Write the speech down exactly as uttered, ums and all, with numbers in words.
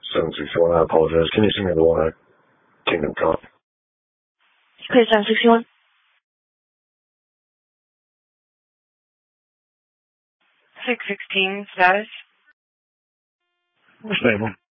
seven sixty-one, I apologize. Can you send me the one at Kingdom Come? Okay, seven sixty-one. six sixteen, status. Stable.